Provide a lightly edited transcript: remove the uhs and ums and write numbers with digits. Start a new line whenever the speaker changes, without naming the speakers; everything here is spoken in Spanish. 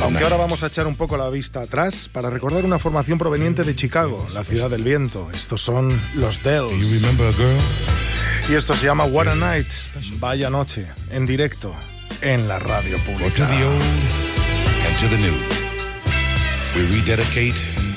Aunque ahora vamos a echar un poco la vista atrás para recordar una formación proveniente de Chicago, la ciudad del viento. Estos son los Dells. Y esto se llama What a Night, vaya noche, en directo, en la radio pública.
To the old and to the new, we rededicate